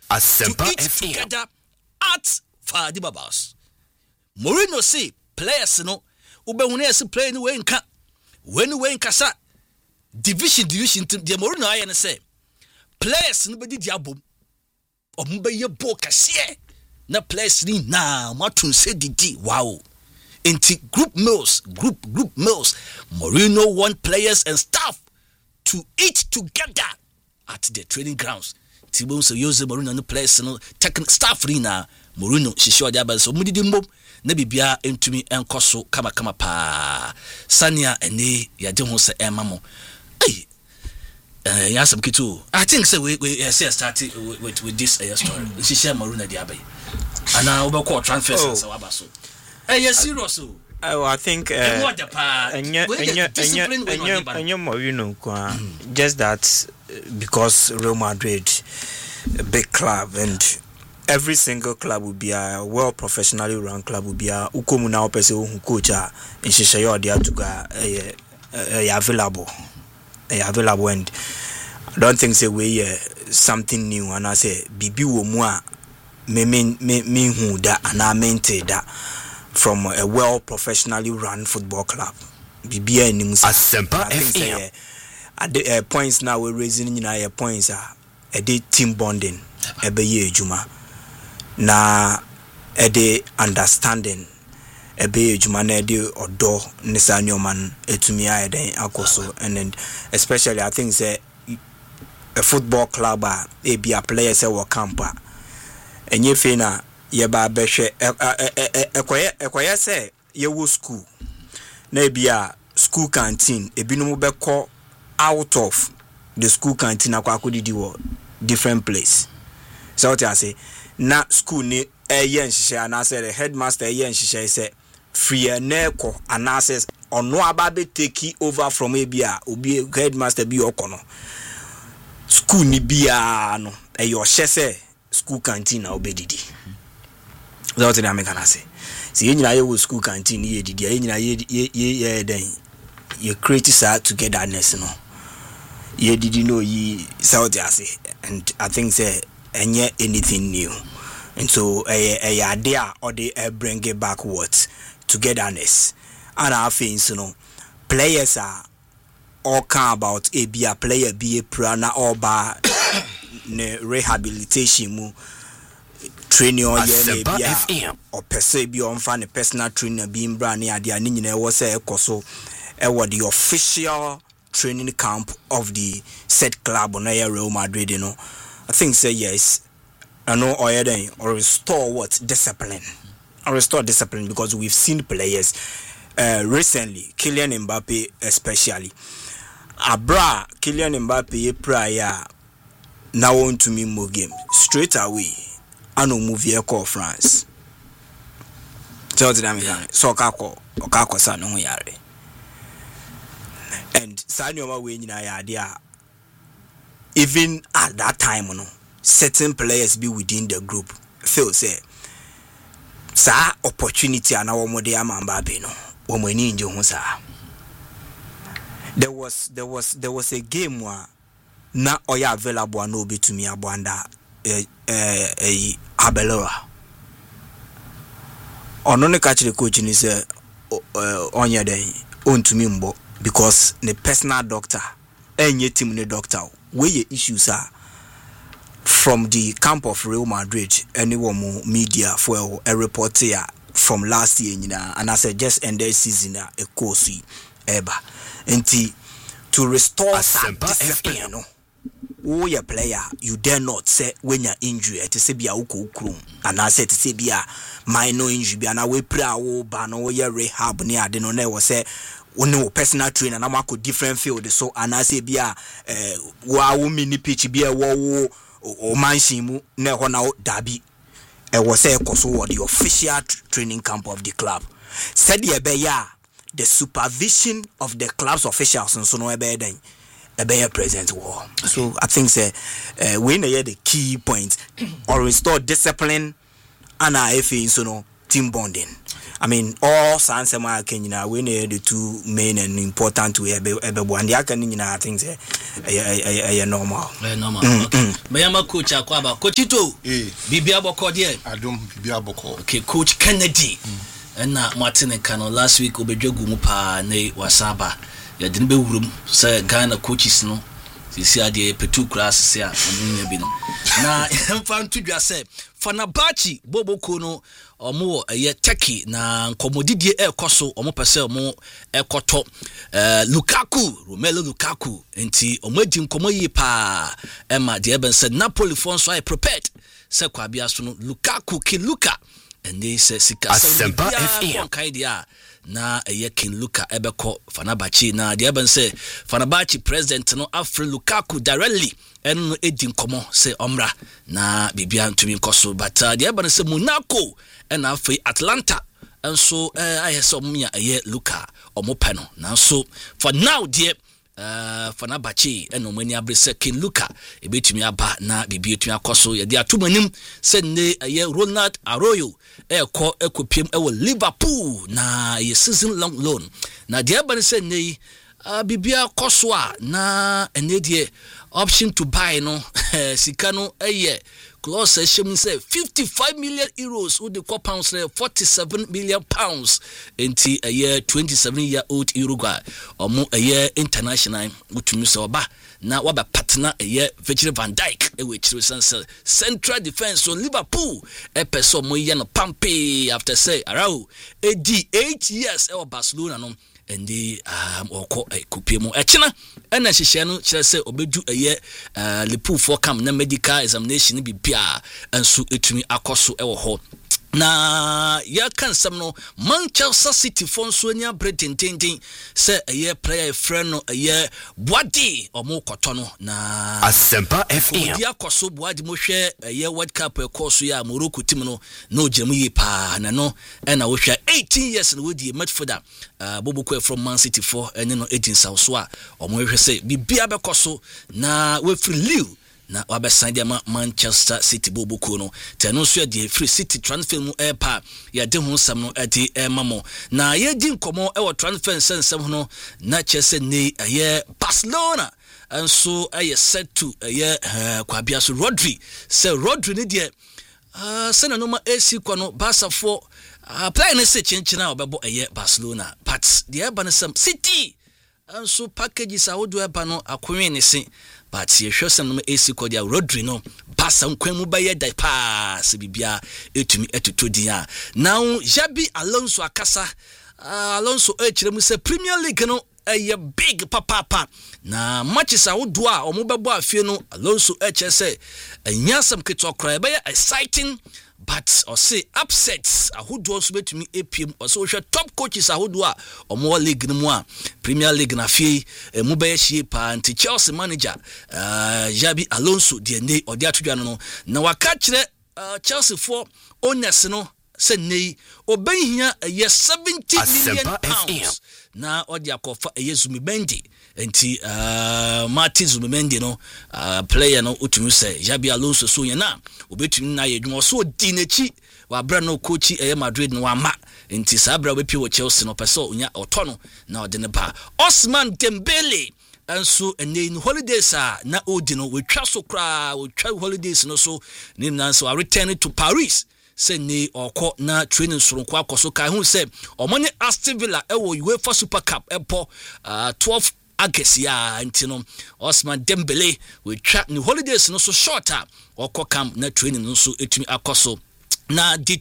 Asempa eat together at Fadi Babas. Mourinho say players no ubehune say play no way nka when we nkasa division the Mourinho aye say players no be di abom omubeye bo kase na players ni na matun say didi wow into group meals Mourinho want players and staff to eat together at the training grounds. Tibon so use Mourinho no players no technical staff ni na Mourinho shisho aba so mudidi mbom na bibia entumi enkoso kama pa sania ene yade ho se emamo yasam kitu. I think say we say start with this story shisha Mourinho di abai ana obekọ transfers so aba so serious. I think just that because Real Madrid a big club and every single club will be a well professionally run club will be a ukomu na opese who coach in Shishayo dia to go available and I don't think say we something new and I say bibi wo mu a me hu da ana mente da from a well professionally run football club. Bibia ni musa. Asempa FM. At the points now we're raising points a day team bonding ebe ye ejuma. Na a day understanding ebe ye ejuma na de odo nisa nyoman etumi aye den akoso and then especially I think say a football club a be a player say wo camper. Enye fe na yeba behwe ekoye say ye wo school na bia school canteen ebinom beko out of the school canteen akwadidi wo different place so what I say na school ni eye nhihye na say the headmaster eye nhihye say free na eko anases ono aba be take over from ebia obi headmaster bi okono school ni bia no eyo hye say school canteen na obedidi. That's what I'm going to say. See, you know, school canteen, you create that togetherness, no. You didn't know ye South Asia, and I think say and yet anything new, and so a idea or they bring it backwards togetherness, and I think you know players are all come about a be a player be a prana or by rehabilitation. Training or or per se be on fan a personal trainer being brand near the Anina was a coso the official training camp of the said club on Real Madrid, you know. I think say yes, I know or restore what discipline. Or restore discipline because we've seen players recently, Kylian Mbappe especially. Abra Kylian Mbappe prior now on to me more game straight away. Ano movie call France. So Okako sa no yare. And Sanyo we nyina ya even at that time no certain players be within the group feel say sa opportunity ana wo mode Mbappe no wo mani nje ho sa. There was a game where na oya available na obi to me abanda Abelora. Ono ne catch the coach ni say onya dey on to me mbo because the personal doctor enye team ne doctor where your issues are from the camp of Real Madrid anyone media for a report here from last year and I said just end the season a course eba enti to restore discipline no. Oh, your player, you dare not say when you're injured to say be a ukukrum, and I said to say be a minor injury, and I will pray a ban or your rehab near I didn't know say no personal trainer, and I'm a different field. So, and I say be a wow mini pitch be a wow or manshimu never now dabi. I was say Kosovo the official training camp of the club. Said the supervision of the club's officials and so no then. A better present war. So I think say we know the key point or restore discipline and FA so no team bonding. I mean, all San Sema Kenya, we need the two main and important way. And the Akanina things are normal. Normal. Mayama coach Aquaba, Coachito, Bibiabo Cordier. I don't Bibiabo. Okay, Coach Kennedy. And Martin and Cano last week, Obejogupa, ne Wasaba. You didn't be room, say Ghana coaches no. See, I did Petu class here. Now, I'm found to just say, Fanabachi, Bobo Kono, or more a year techie, na Comodidi El Coso, or more per se more El Coto, Lukaku, Romelu Lukaku, and T. Omedin Comoye Pa, Emma, the Eben said Napoli Fonso, I prepared, Sequabiasuno, Lukaku, Kiluka, and they say Sika Kaidia. Na King Luka Ebeko Fanabachi na the Eben say Fanabachi president no Afri Lukaku directly and Edin Komo say Omra na Bibian to me Koso but the Eben say Monaco and Afri Atlanta and so I saw me a year Luka or Mopeno now so for now dear Fanabachi and Omania Brisa King Luka a bit me about na Bibi to me Koso there are two manim send a year Ronald Arroyo call Equipim Liverpool na ye season long loan na the Urban said nay Bibia Koswa na enedie option to buy no Sikano a year clause session say 55 million euros with the pounds 47 million pounds into a year 27-year-old Uruguay or more a year international which means oba na waba partner a year Virgil van Dijk which was central defense so Liverpool a person moya no pampe after say around 8 years or Barcelona no and the oko kupimo echina ena hihye no kire se obedu eye Liverpool for camp na medical examination bi bia enso etumi akoso ewo ho na ya kan sam no Manchester City fonso anya pretending say eye player friend no eye Boadi omo koto no na Asempa FM dia koso Boadi mo hwe eye World Cup ekoso ya Morocco team no na ogyemu yi pa na no ena wo hwe 18 years no wodi midfielder Bobo from Man City for and no 18 South so omo hwe say bibia be koso na we free Lille na wabesan dia Manchester City Bobo no teno so de free City transfer mu airpa ya de ho sam no ade mamo na ye di nkomo e wo transfer sensem no na chese ne aye Barcelona and so aye set to aye kwabia so Rodri ne de sena no ma AC kwa no Barca for play ne se chenchina obebo aye Barcelona but the urban some City and so packages I would do no akwene ne se but ye hwe some no AC kwa dia Rodri no Barca nkwemu ba ye dai pass bibia etumi etotodin now Xabi Alonso akasa Alonso echiremu se Premier League no a big papa na matches awodo a omobebo afie no Alonso say nyasam ketokra be exciting but or say upsets ahodo so betumi epiem or so hwe top coaches ahodo a omo league no mu a Premier League na fie mu be hie pa anti Chelsea manager Xabi Alonso de ne odi atodwa no na waka kire Chelsea for owners no say nei obehia ye 70 million pounds na odi akofa Zubimendi enti Martin Zubimendi no player no utumi say Xabi Alonso so yana obetumi na ye dwuma so di nechi wa bra no coach Madrid no ama enti sabra we pi wo Chelsea no peso onya otono na ode ne ba Osman Dembele anso ene holidays na odino we twa so kra we twa holidays no so ni nanso return to Paris say ne oko na training soronko akoso kai hu say omone Aston Villa ewo UEFA Super Cup epo 12 August ya ntino Osman Dembele we twa ni holidays no so shorter oko camp na training no so etumi akoso na the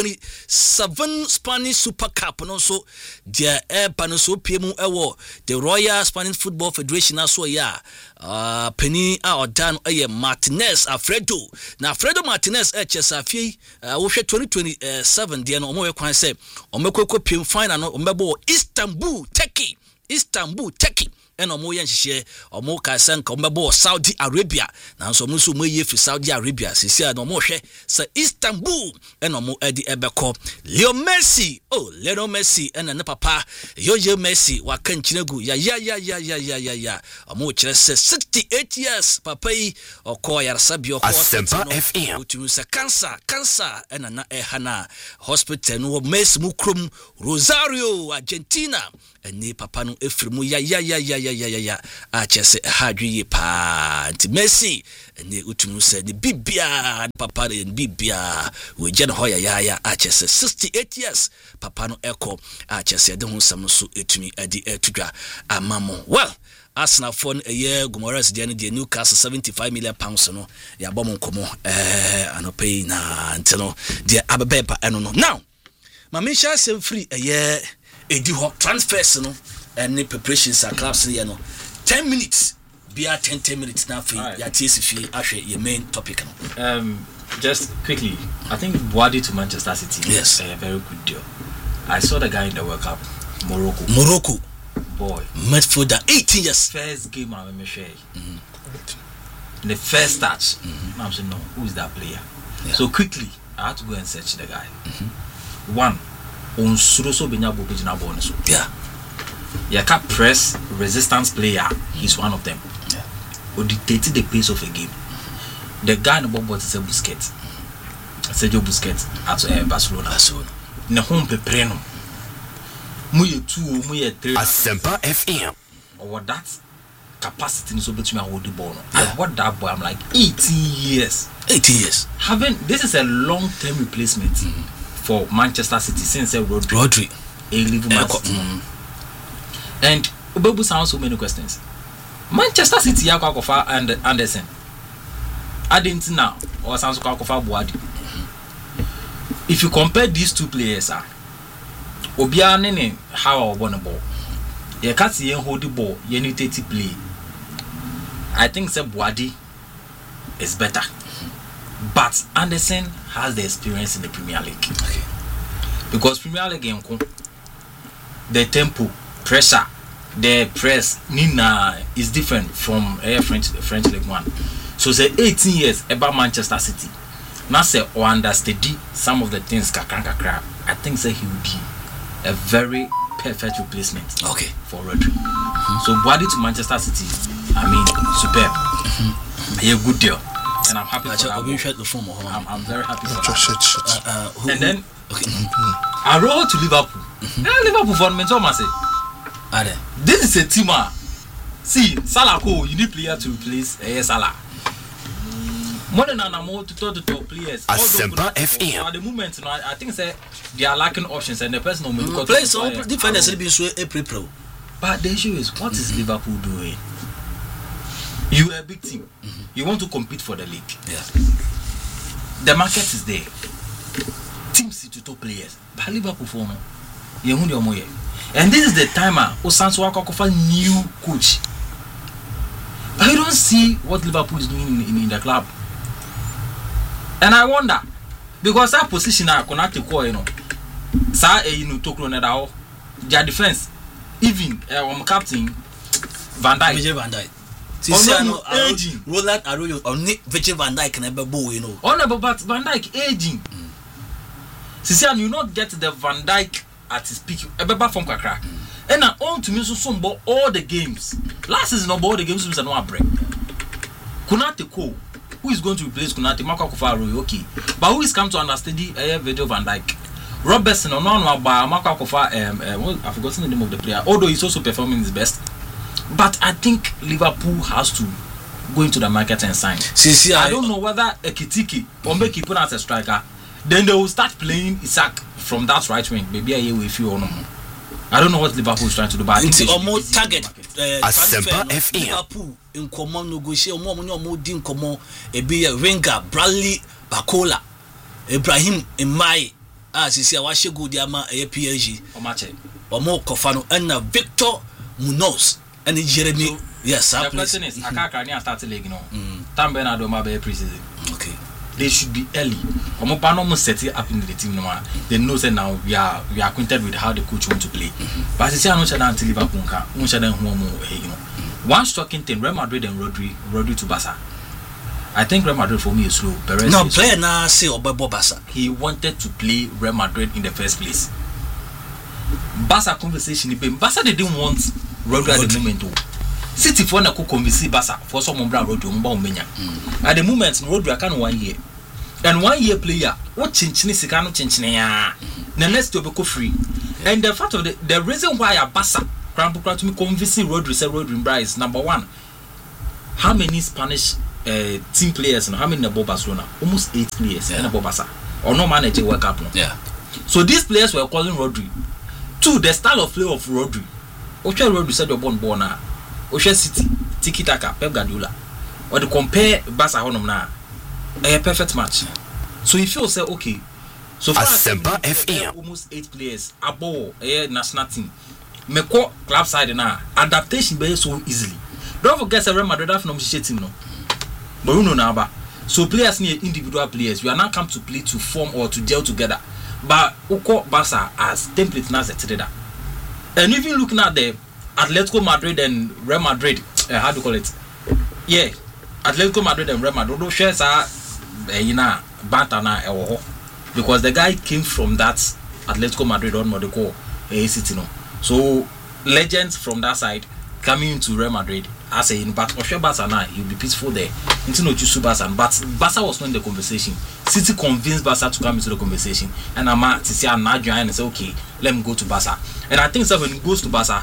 2027 Spanish Super Cup no so dia no so PM ewo the Royal Spanish Football Federation aso ya penny odan Martinez Alfredo Martinez Chesafie wo hwe 2027 dia no omo we kwan say omekoko PM final no ombebo Istanbul Turkey ɛna ɔmo yɛ nhyehyɛ ɔmo ka sɛ nka ɔmo bɛbɔ Saudi Arabia nanso ɔmo nso ɔmo yɛ fi Saudi Arabia sisi a na ɔmo hwɛ sɛ Istanbul ɛna ɔmo ɛde ɛbɛkɔ Leo Messi Lionel Messi ɛna ne papa Yoye Messi waka nkyinagu ya ɔmo kyerɛ sɛ 68 years papa yi ɔkɔ yaresabea ɔkɔ otumi sɛ cancer ɛna na ɛhana hospital no wɔ Messi mu krom Rosario Argentina ɛne papa no efiri mu ya a kyerɛ sɛ ɛha adweye paa nti Messi ɛne otumi sɛ ne bibia papa ne bibia wɔgya ne hɔ ya a kyerɛ sɛ 68 years papa no ɛkɔ a kyerɛ sɛ ɛde ho nsɛm so etumi ɛde ɛtudwa ama mo well Arsenal for a year Gomoras the Newcastle 75 million pounds no ya bom komo anope na ntino the abebepa eno no now mamisha sem free a year edi ho transfers no and preparations are clubs here no 10 minutes be 10 minutes now for ya TSF ahwe your main topic no just quickly I think Boadi to Manchester City yes a very good deal. I saw the guy in the World Cup Morocco boy midfielder 18 years first game I remember share the first touch I'm saying no who is that player so quickly I had to go and search the guy one on Suroso Benyabo Bejina bonus Yaka press resistance player he's one of them who dictated the pace of a game. The guy in the ball is Sergio Busquets at Barcelona na home pepreno muye 2 muye 3 Asempa FM or that capacity so between hold the ball what that boy I'm like 18 years having this is a long-term replacement for Manchester City since Rodri leave Man and Obebu sounds so many questions. Manchester City yakofa and Anderson Addington now or sounds yakofa Boadi. If you compare these two players Obia nene how I won a ball. You can't see hold the ball, you need to play. I think say Boadi is better. But Anderson has the experience in the Premier League. Okay. Because Premier League the tempo, pressure, the press, Nina is different from French League 1. So say 18 years about Manchester City. Now say or understand some of the things kakra. I think say he will be a very perfect replacement for Rodri. So Boadi to Manchester City, I mean superb. A good deal. And I'm happy for that. I'm very happy for that. And then I roll to Liverpool. Liverpool for me, say. This is a team. See, Salah, you need player to replace Salah. More than more to talk to top players. Asempa FM. At the moment, I think say they are lacking options, and the person who plays so defenders will be so April. But the issue is, what is Liverpool doing? You are a big team. You want to compete for the league. Yeah. The market is there. Teams to top players. But Liverpool for no. And this is the timer. Osanso Akokofa new coach. I don't see what Liverpool is doing in the club. And I wonder because that position I connect to call Sa Tokro Nedao, their defense, even captain Van Dijk. Aging. Roland Arroyo or Virgil van Dijk can ever bow, but Van Dijk aging. Sisian, you not get the Van Dijk at his peak, a from Kakra. And I own to me so all the games. Last season, all the games was no break. Kunate Ko, who is going to replace Kunate Makakofa okay. But who is come to understand the Virgil van Dijk? Robertson or no by Makakofa, I've forgotten the name of the player, although he's also performing his best. But I think Liverpool has to go into the market and sign. I don't know whether Ekitike or make it put as a striker. Then they will start playing Isaac from that right wing. Maybe I with you or no. I don't know what Liverpool is trying to do. But it's almost target. Asempa FM. Liverpool in common negotiate more din common. Be a Wenger, Bradley, Bakola, Ibrahim Imai. As you see, I watch good Yama a PSG. Or more Kofano and Victor Munoz. And Jeremy, so, yes, the question is, I can't start the league, Tam Bernardo Mabe preseason. Okay. they should be early. Omo set it up in the team no. They know that now we are acquainted with how the coach want to play. But it's not until Liverpool can. One shocking thing: Real Madrid and Rodri to Barca. I think Real Madrid for me is slow. Perez no is player slow. na say Obebo Barca. He wanted to play Real Madrid in the first place. Barca conversation, Barca they didn't want Rodri at the moment. City for na convince Barca for some Rodri umenya. At the moment, Rodri can 1 year. And 1 year player, what chinchini sikano chinchini ya. The next to be free. And the fact of the reason why a Barca to me convincing Rodri say Rodri Bryce number 1. How many Spanish team players and how many about Barcelona? Almost 8 players in about Barca. Or no manager work up. Yeah. So these players were calling Rodri. 2, the style of play of Rodri. Oche Rodri said you're born now. Oche City, Tiki Taka, Pep Guardiola. Or to compare Barca honum now. A perfect match. So he feels say okay. So far Asempa FM. Almost 8 players above a national team. Meko club side now. Adaptation be so easily. Don't forget Real Madrid have no team no. But you know now. So players need individual players. We are not come to play to form or to gel together. But Uko Barca as template now set that. And even looking at the Atletico Madrid and Real Madrid, how do you call it? Yeah, Atletico Madrid and Real Madrid. Those shares are, bantana because the guy came from that Atletico Madrid on Monaco, City no. So legends from that side coming into Real Madrid. I say in but Oshe Barca now he'll be peaceful there. Into no choose Barca, but Barca was not in the conversation. City convinced Barca to come into the conversation, and Ama to say I'm not joining and say okay, let me go to Barca. And I think so when he goes to Barca,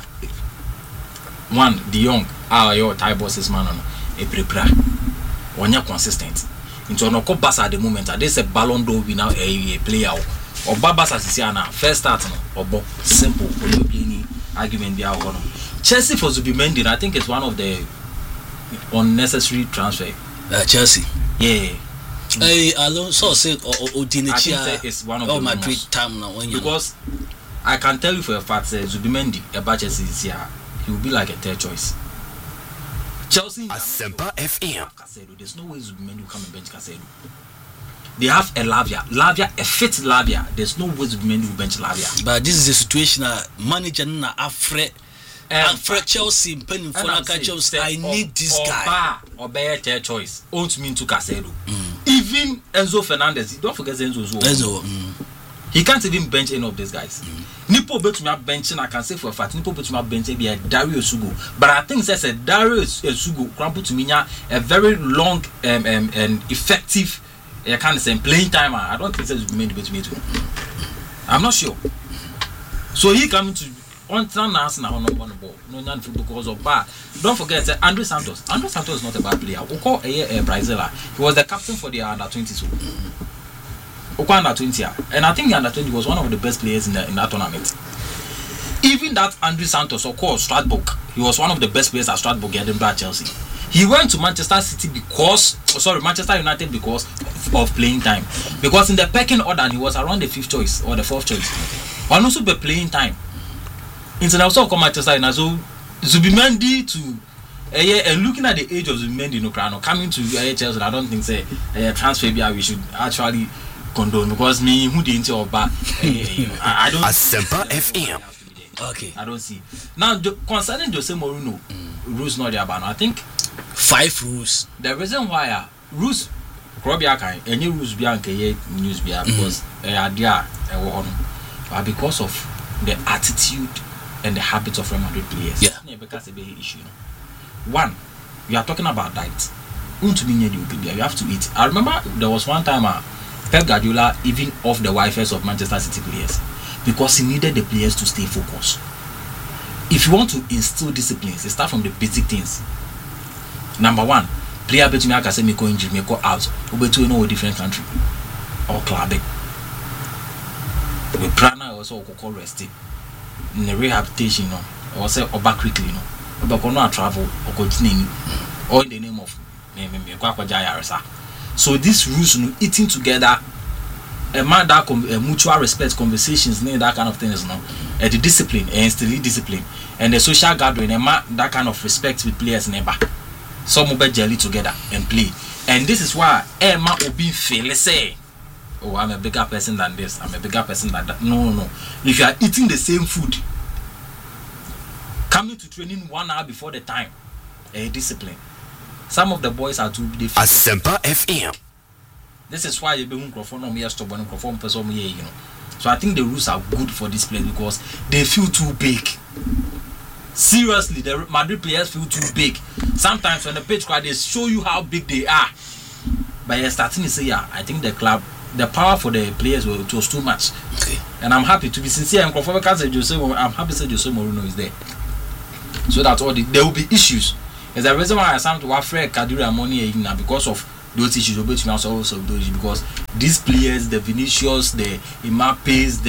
one De Jong, your Thai bosses man on a prepare, one year consistent. Into no Barca at the moment. There's a Ballon d'Or winner a player or Barca Sisiana first start or simple argument be our Chelsea for Zubimendi, I think it's one of the unnecessary transfer. Chelsea. Yeah. Alonso said Odinichia is one of the Madrid time now because I can tell you for a fact that Zubimendi about Chelsea is here, he will be like a third choice. Chelsea Asempa FM. Casedo. There's no way Zubimendi will come and bench Casedo. They have a Lavia, a fit Lavia. There's no way Zubimendi will bench Lavia. But this is a situation manager na afre and for Chelsea penny for Chelsea I need this guy. Oba third choice. Won't mean to Casedo. Even Enzo Fernandez, don't forget Enzo. He can't even bench any of these guys. Nipo betumi benching, I can say for a fact Nipo betumi bench be a Dario Sugo. But I think says a Dario Sugo crampo to me a very long and effective I can't say playing time. I don't think that's made between me too. I'm not sure. So he coming to on us now on the ball. No none because of bar. Don't forget Andre Santos. Andre Santos is not a bad player. We call a Brazilian. He was the captain for the under 20 so. Under 20 and I think the under 20 was one of the best players in that tournament. Even that Andre Santos, of course, Strasbourg, he was one of the best players at Strasbourg, Edinburgh, Chelsea. He went to Manchester United because of playing time. Because in the pecking order, he was around the 5th choice or the 4th choice. And also be playing time. International come Manchester United. So Zubimendi to and looking at the age of Zubimendi coming to Chelsea, I don't think say transfer we should actually condone because me who didn't or bad. I don't. Asempa FM. Okay. I don't see. Now concerning Jose Mourinho, rules not there, but I think 5 rules. The reason why rules any rules be news be because but because of the attitude and the habits of Real Madrid players. Yeah. Because a big issue. One, we are talking about diet. You have to eat. I remember there was one time Pep Guardiola even off the Wi-Fi of Manchester City players because he needed the players to stay focused. If you want to instill disciplines, it start from the basic things. Number 1, player between Akasemi injury, may go out, to a different country or club. We plan also call resting in the rehabilitation, or say or back quickly, but not travel or continue, or in the name of so these rules, eating together, a man that mutual respect, conversations, that kind of things, and the discipline, and instill discipline, and the social gathering, and that kind of respect with players neighbor. Some will be jelly together and play. And this is why Emma will be feel say, oh, I'm a bigger person than this, I'm a bigger person than that. No. If you are eating the same food, coming to training 1 hour before the time, discipline. Some of the boys are too difficult. Asempa FM. This is why you be microphone on me stop on microphone person me, you know. So I think the rules are good for this place because they feel too big. Seriously, the Madrid players feel too big. Sometimes when the pitch crowd, they show you how big they are. But you're starting to say, yeah, I think the club, the power for the players was too much. Okay. And I'm happy to be sincere and confirm because I'm happy to say Jose Mourinho is there. So that there will be issues. There's a reason why I signed to Fred Kadira money now because of those issues. Also those issues because these players, the Vinicius, the Mbappé,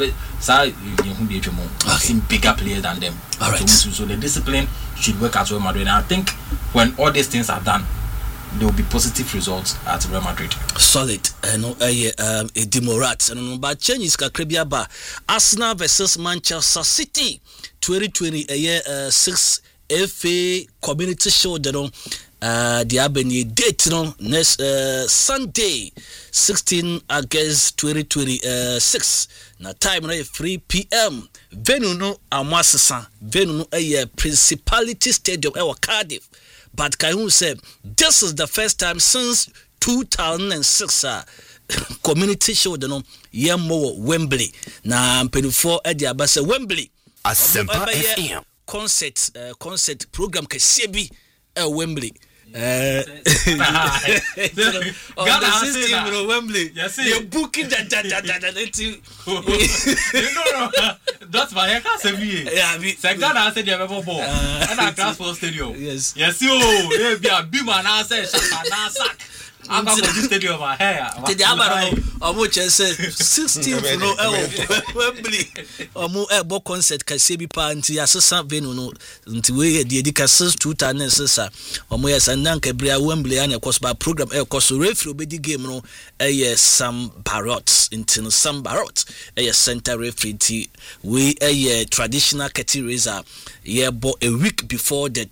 seem bigger players than them. All right. So the discipline should work at Real Madrid. And I think when all these things are done, there will be positive results at Real Madrid. Solid. Demorat. But changes Kakribia ba Arsenal versus Manchester City 2020 6 FA Community Shield. The Abenue date next Sunday 16 August 2026. Na time na 3 p.m. Venue no Amasasa. Venue no Principality Stadium Cardiff. But Kaihun said this is the first time since 2006 Community Shield Yemo Wembley. Na mpenifor Eddie Abasa Wembley. Asempa FM. Concert program Kasebi Wembley. Ghana system Wembley. Yes, you're booking that. That's my hair. Yeah, Ghana said you have ever bought. And I transport stadium. Yes, you be a beam and I say I'm going to stadium my hair. The Abaro Omo Chese 16th no Wembley. Omo ebo concert Kasebi pa nti asesa venue no nti we de edika since 2006 omo yes ananka bria Wembley and ekosba program ekoso referee obedi game no Sam Barrot nti no Sam Barrot center referee ti we traditional curtain raiser bo a week before the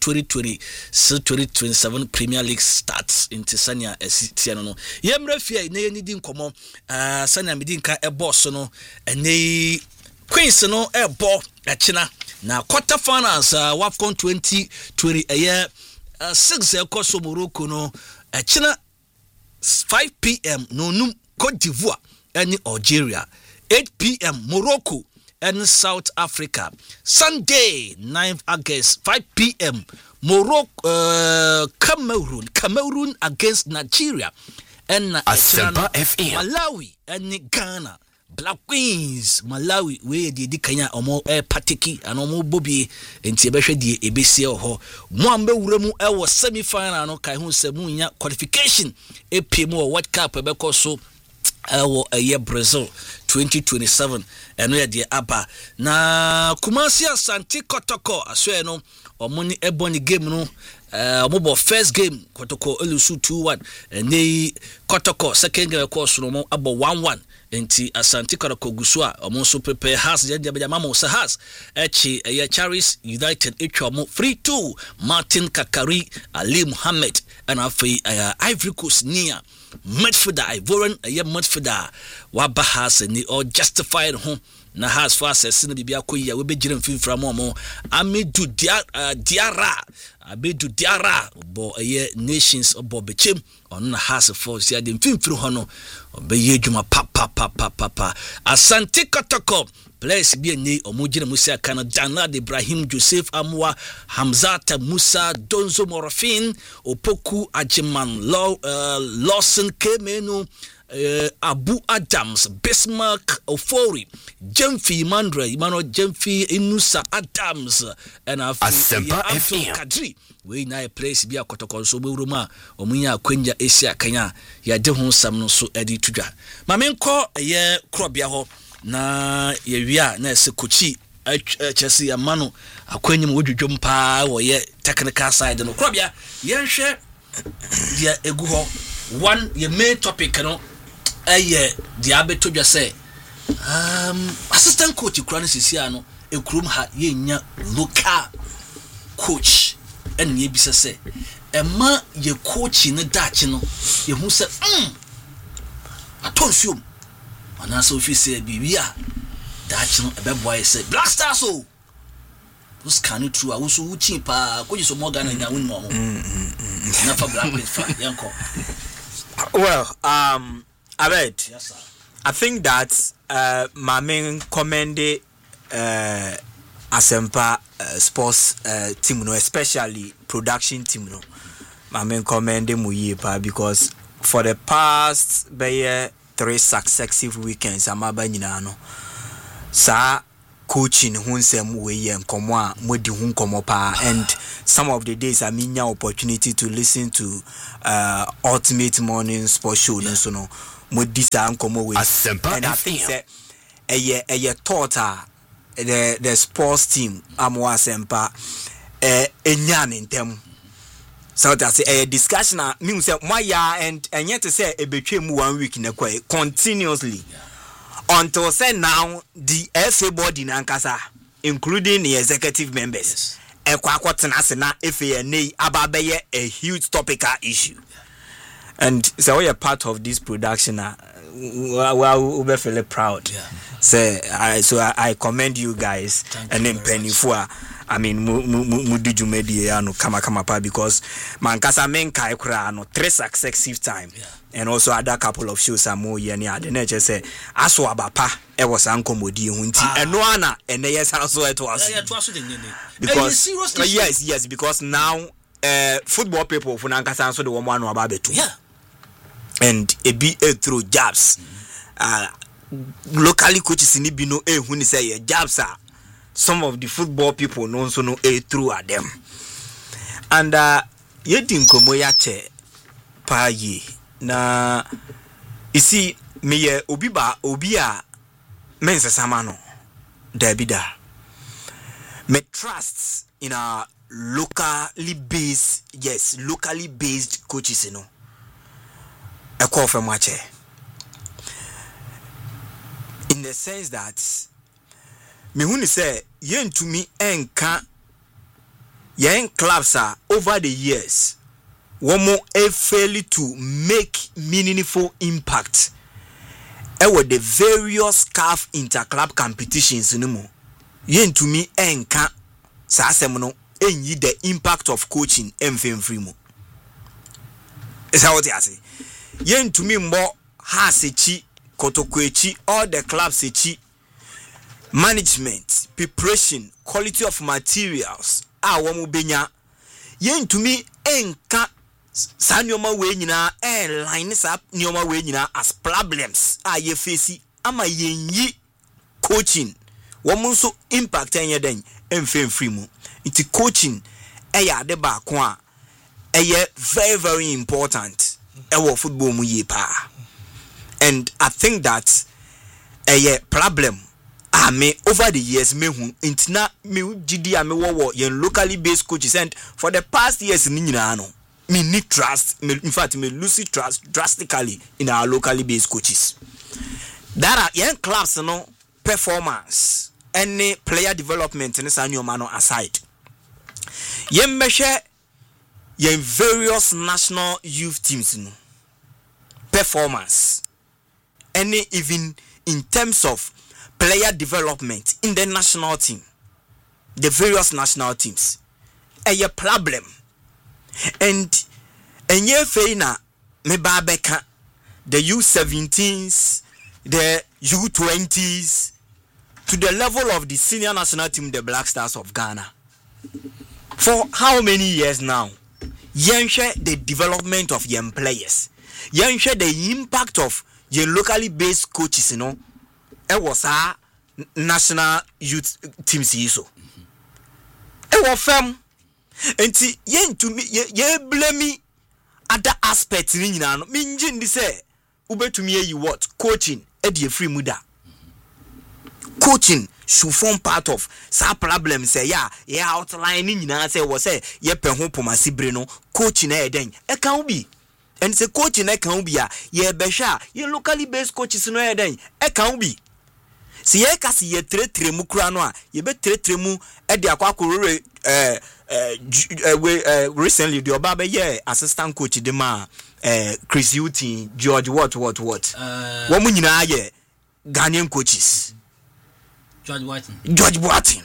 2020-2027 Premier League starts into Sanya Tiano no yemre fia na yenidi nkomo Sanya medinka boss no ene Queens no bo achina na quarter finals WAFCON 2020 6 ekoso Morocco no achina 5 p.m. no num Cote d'Ivoire and Algeria 8 p.m. Morocco and South Africa. Sunday 9th August 5 p.m. Morocco Cameroon against Nigeria and Malawi and Ghana. Black Queens Malawi we di kanya omo patiki and omo bobi enti ebehwe di ebesi ho mo ambe wuramu ewo semi final no kai hu se mu nya qualification epiem World Cup ebeko so ewo Brazil 2027 eno ye de aba na Kumasi Asante Kotoko aso no omo ni eboni game no omo first game Kotoko elusu 2-1 ene Kotoko second game course no mo abo 1-1 enti Asante Kotoko gusua omo so prepare has de mama so has echi Charis United echomo 3-2 Martin Kakari Ali Muhammad and afi Ivory Coast near midfielder Ivorian midfielder waba has ni all justified home na has fast as sin bibia koyi we be giren finfra mo Amadou Diarra bo nations obo bechem on na has force ya dem finfru ho no be yedwuma papa Asante Kotoko place bi ni omugire musia kana Janad Ibrahim Joseph Amwa Hamzata Musa Donzo Morofin Opoku Ajiman Lawson Kemenu Abu Adams Bismarck Ofori Jemfi Mandra Jemfi Inusa Adams and Asempa FM Kadri we na place bi Kotoko so be ruma omunya akwanya Asia Kenya ya de ho sam no so edi tudwa mamenko krobia ho na yewia na ese kochi chese ya mano akwanyim wodwodwom pa wo ye technical side no krobia yenhwe dia egu ho one ye main topic no dia betodwa say assistant coach kura no sisia no ekrum ha ye nya local coach en ye bisa say Emma ye coach in the Dutch no ye who said I told you and also if you say bibia Dutch no a boy said blaster so who's can it true I was so cheap go you so more than I win more never black with yanko. Well, I read. Yes, sir. I think that my main commended Asempa sports team, no, especially production team, no. My main commended Muyepa because for the past 3 successive weekends, I'm no. Sa coaching hunsem we and komwa modi hun komopa, and some of the days I mean opportunity to listen to Ultimate Morning Sports Show, yeah. So no modi sa komo we, and I think say a thought the sports team amwa Asempa enyan intem. So that's a discussion means say my ya and yet to say a between 1 week in a quay continuously. Yeah. Until say now the FA board in Ankasa, including the executive members, a huge topical issue. And so we are part of this production. Well, we feel proud. Yeah. So I commend you guys. Thank and then Penny for I mean mudiju media no kama pa because mankasa menka ekura no 3 successive time. Yeah. And also other couple of shows are more year near the nature say aso abapa e was ankomodi hunti eno ana ene yes also it was because yes because now football people for nankasa so the woman no ababetu. Yeah. And a be through jabs. Locally coaches in Ibino when say jabs are some of the football people no so no through at them. And yetin komo yache pa ye na you see me obia mensa samano debida me trust in our locally based coaches, you know. A call from Mache. In the sense that me when say yen to me enka yen clubs are over the years one more fairly to make meaningful impact with the various CAF interclub competitions no yen to me enka sa semono enyi the impact of coaching free. Is that what you say? Yen to me more has echi kotokwechi all the clubs echi management preparation quality of materials wamu benya yen to me enka sanyoma we nyina line up nyoma we nyina as problems ye face ama yenyi coaching wamu so impact enye den free mu iti coaching ya de ba ko a very very important football mu ye pa. And I think that a problem me over the years me hu intina me gidi me wo yen locally based coaches, and for the past years ni nyina no me need trust me, in fact me lose trust drastically in our locally based coaches. That are yen clubs no performance any player development in sanyo mano aside yen measure yen various national youth teams no performance any even in terms of player development in the national team, the various national teams a problem. And ye feina me babeka the U17s, the U20s to the level of the senior national team, the Black Stars of Ghana. For how many years now? Yen share the development of young players. Yen share the impact of your locally based coaches, you know. It was our national youth teams, so. It was firm. And see, yen to me, ye blame me other aspects in you know. Minjin say, ube to me, you what? Coaching, edi free muda. Coaching should form part of some problem. Say, yeah, outlining, you know, say, was say, ye penho pomasi breno, coaching den, it can be. And say, coaching, it can be, ye besha, ye locally based coaches, no, den, it can be. Si ye kasi ye tre mukranwa, ye be tre mu, edi akwa kurure, recently the Obaba assistant coach dema Chris Hughton, George what woman nyina Ghanaian coaches. George Boateng.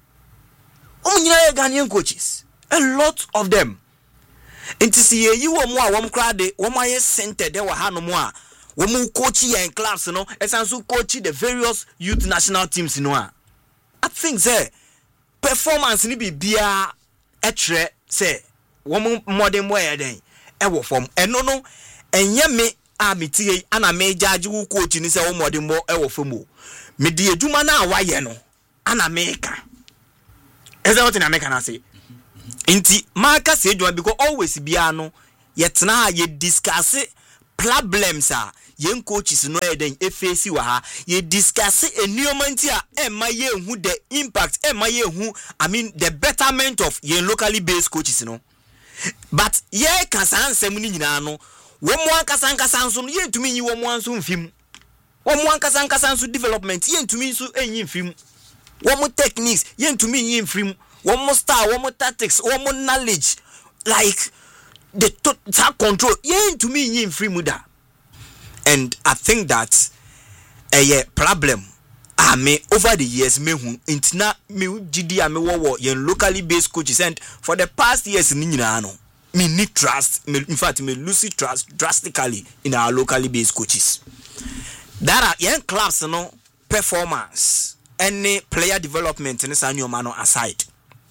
Woman nyina Ghanaian coaches. A lot of them. And to see you were more one crowd, one my center there were Hanomwa. Woman coaching and clubs, you know, as also coaching the various youth national teams, you know. I think say performance ni be a etre say woman modern way then ewo form no enye me a metie ana me judge wo coach ni say wo modern mo ewo form me di adwuma na awaye no ana me ka eze what na me can say inti maka say adwuma because always bia no yetna ye discuss problems a yen coaches no eden efesi wa ha ye discuss environment a ema ye hu the impact ema ye hu the betterment of yen locally based coaches no but ye kasa ansem ni nyina no wo mo ankasa nso no ye ntumi yi wo mo anso mfim wo mo ankasa nso development ye ntumi nso enyi mfim wo mo techniques ye ntumi yi mfim wo mo style wo mo tactics wo mo knowledge like the total control ye ntumi yi mfim da. And I think that a problem me over the years me hu intina me gidi me wo yen locally based coaches and for the past years ni nyina no me need trust me, in fact me lose trust drastically in our locally based coaches that are yen clubs no performance any player development in sanyo mano aside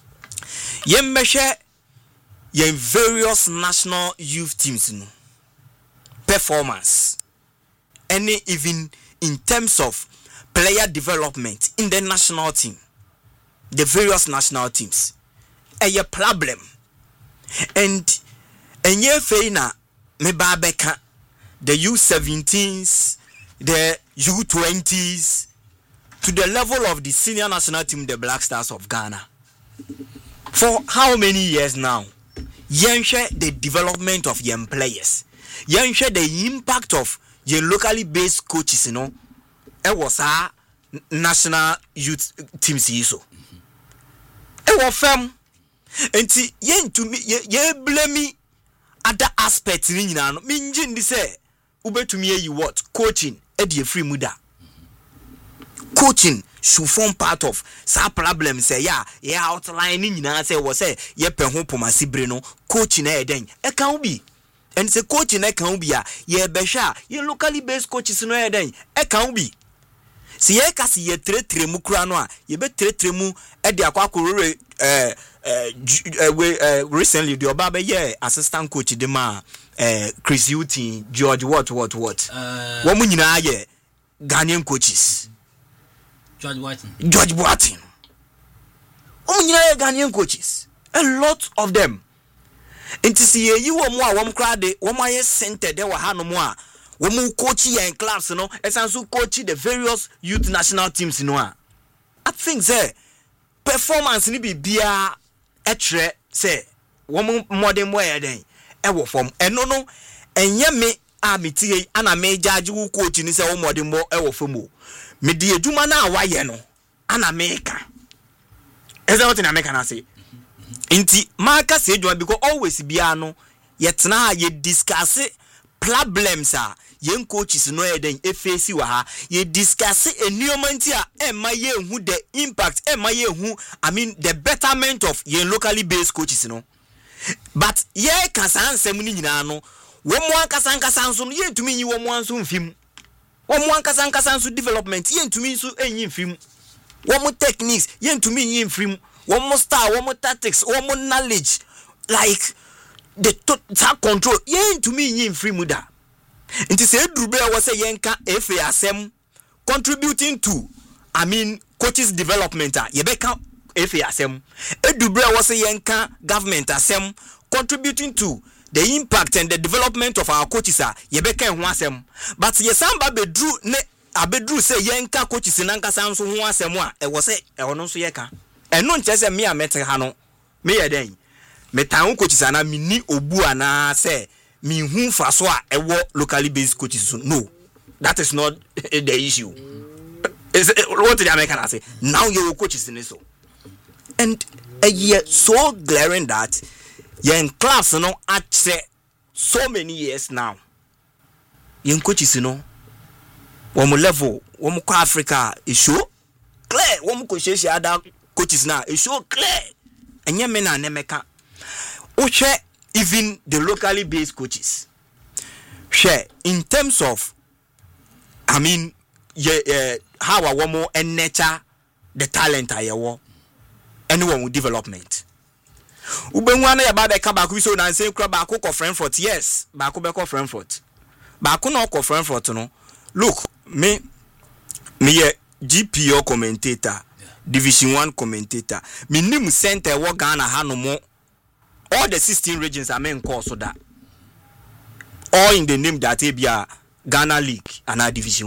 yen measure yen various national youth teams no performance any even in terms of player development in the national team, the various national teams, a problem. And ye feina me babeka the U17s, the U20s to the level of the senior national team, the Black Stars of Ghana. For how many years now? Yen share the development of young players. Yen share the impact of your locally based coaches, you know. It was our national youth teams so. It was fam. And see, yen to me, ye blame me other aspects in you. Minjin di say, ube to me you what coaching, edi free muda. Coaching should form part of some problem. Say yeah outlining you know. Say was say ye penho pomasi breno coaching then it can be. And say coaching e can be ye besha ye locally based coaches no then e can be si ye kasi ye tretremu kura no a ye be tretremu e de akwakorore recently the Obaba ye assistant coach de ma Chris Hughton George what wo mu nyina ye Ghanaian coaches George Boateng wo mu nyina ye Ghanaian coaches a lot of them. Inti si you wo mo a wo mkrade wo maye center de wa hanom a wo mu coach and clubs no esanso coach the various youth national teams no a I think say performance ni bibia etre say wo mu modern way den e wo form eno no enye me a metie ana me judge wo coach ni say wo modern mo e wo form o me di adwuma na awaye no ana me ka eza what na me ka na say inti maka say adwuma because always bia no yetna ye discuss problems a yen coaches no eden efesi wa ha ye discuss environment a ema ye hu the impact ema ye hu the betterment of yen locally based coaches no but ye kasa ansem ni nyina no wo mo ankasa nso no ye ntumi yi wo mo anso mfim wo mo ankasa nso development ye ntumi nso enyi mfim wo mo techniques ye ntumi yi mfim wo mo style wo mo tactics wo mo knowledge like the total control ye ntumi yi mfim muda. Inti say drube was say yenka efe asem contributing to coaches development yebeka efe asem edrubre was say yenka government asem contributing to the impact and the development of our coaches yebeka ho asem but yesamba bedru ne abedru say yenka coaches nankasa nso ho asem a e was say e wono nso yeka eno nche say me amete ha no me yeden metan coaches ana mini obu ana say me who for so a locally based coaches. No, that is not the issue. What did I make? Say now your coaches in so, and a year so glaring that you're in class no at so many years now. Young coaches no one level one Africa is show clear one coaches other coaches now is show clear and your men are nemeka share even the locally based coaches share in terms of I mean how a woman and nature the talent I want anyone with development. Ubenwana ya baba ka baku so na say kra baku ko Frankfurt yes baku be ko Frankfurt baku no ko Frankfurt no look me GPO commentator Division 1 commentator me nim center wo Ghana hanomo all the 16 regions are men call so that all in the name that Ghana League and our Division